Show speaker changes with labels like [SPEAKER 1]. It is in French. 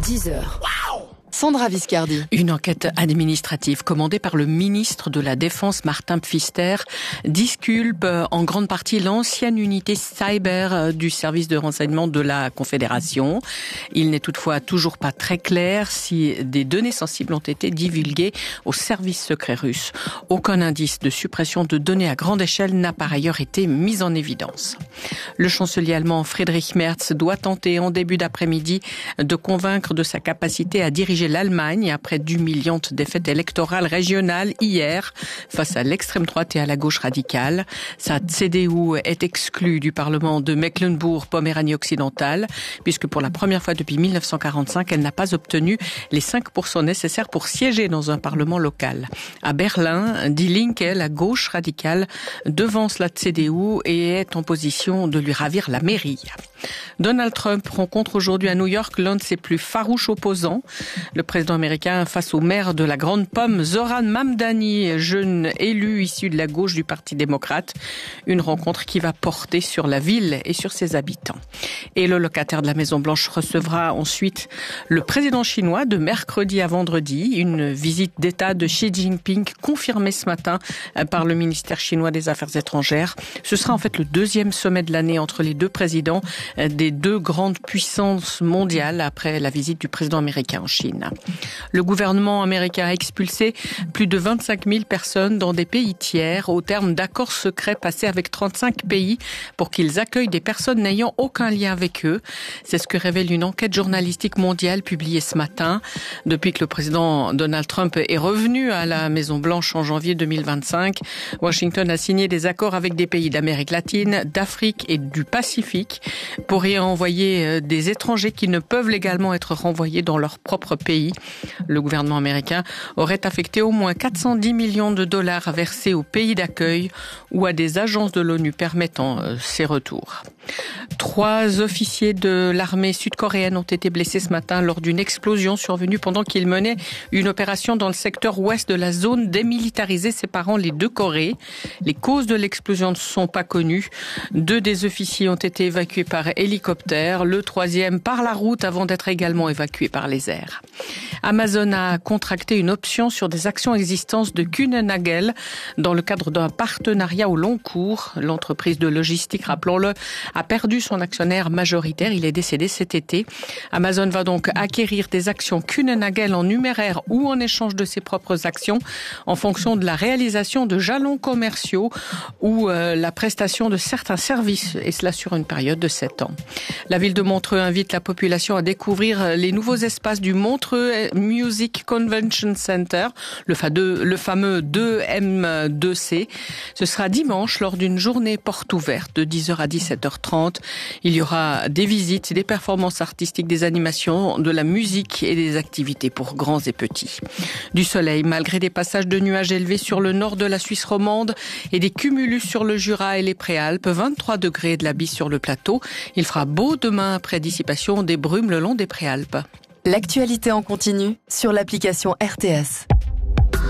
[SPEAKER 1] 10h. Sandra Viscardi.
[SPEAKER 2] Une enquête administrative commandée par le ministre de la Défense Martin Pfister disculpe en grande partie l'ancienne unité cyber du service de renseignement de la Confédération. Il n'est toutefois toujours pas très clair si des données sensibles ont été divulguées au service secret russe. Aucun indice de suppression de données à grande échelle n'a par ailleurs été mis en évidence. Le chancelier allemand Friedrich Merz doit tenter en début d'après-midi de convaincre de sa capacité à diriger l'Allemagne après d'humiliantes défaites électorales régionales hier face à l'extrême droite et à la gauche radicale. Sa CDU est exclue du Parlement de Mecklembourg-Poméranie occidentale puisque pour la première fois depuis 1945, elle n'a pas obtenu les 5% nécessaires pour siéger dans un Parlement local. À Berlin, Die Linke, la gauche radicale, devance la CDU et est en position de lui ravir la mairie. Donald Trump rencontre aujourd'hui à New York l'un de ses plus farouches opposants. Le président américain face au maire de la Grande Pomme, Zoran Mamdani, jeune élu issu de la gauche du Parti démocrate. Une rencontre qui va porter sur la ville et sur ses habitants. Et le locataire de la Maison-Blanche recevra ensuite le président chinois de mercredi à vendredi. Une visite d'État de Xi Jinping confirmée ce matin par le ministère chinois des Affaires étrangères. Ce sera en fait le deuxième sommet de l'année entre les deux présidents des deux grandes puissances mondiales après la visite du président américain en Chine. Le gouvernement américain a expulsé plus de 25 000 personnes dans des pays tiers au terme d'accords secrets passés avec 35 pays pour qu'ils accueillent des personnes n'ayant aucun lien avec eux. C'est ce que révèle une enquête journalistique mondiale publiée ce matin. Depuis que le président Donald Trump est revenu à la Maison-Blanche en janvier 2025, Washington a signé des accords avec des pays d'Amérique latine, d'Afrique et du Pacifique pour y envoyer des étrangers qui ne peuvent légalement être renvoyés dans leur propre pays. Le gouvernement américain aurait affecté au moins 410 millions de dollars à verser aux pays d'accueil ou à des agences de l'ONU permettant ces retours. 3 officiers de l'armée sud-coréenne ont été blessés ce matin lors d'une explosion survenue pendant qu'ils menaient une opération dans le secteur ouest de la zone démilitarisée séparant les deux Corées. Les causes de l'explosion ne sont pas connues. 2 des officiers ont été évacués par hélicoptère, le 3e par la route avant d'être également évacué par les airs. Amazon a contracté une option sur des actions existantes de Kühne & Nagel dans le cadre d'un partenariat au long cours. L'entreprise de logistique, rappelons-le, a perdu son actionnaire majoritaire. Il est décédé cet été. Amazon va donc acquérir des actions Kühne & Nagel en numéraire ou en échange de ses propres actions en fonction de la réalisation de jalons commerciaux ou la prestation de certains services, et cela sur une période de 7 ans. La ville de Montreux invite la population à découvrir les nouveaux espaces du Montreux Music Convention Center, le fameux 2M2C. Ce sera dimanche lors d'une journée porte ouverte de 10h à 17h30. Il y aura des visites, des performances artistiques, des animations, de la musique et des activités pour grands et petits. Du soleil, malgré des passages de nuages élevés sur le nord de la Suisse romande et des cumulus sur le Jura et les Préalpes, 23 degrés et de la bise sur le plateau. Il fera beau demain après dissipation des brumes le long des Préalpes.
[SPEAKER 1] L'actualité en continu sur l'application RTS.